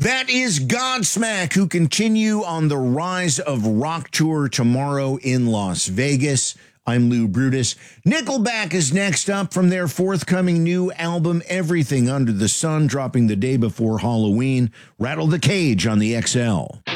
That is Godsmack, who continue on the Rise of Rock tour tomorrow in Las Vegas. I'm Lou Brutus. Nickelback is next up from their forthcoming new album, Everything Under the Sun, dropping the day before Halloween. Rattle the Cage on the XL.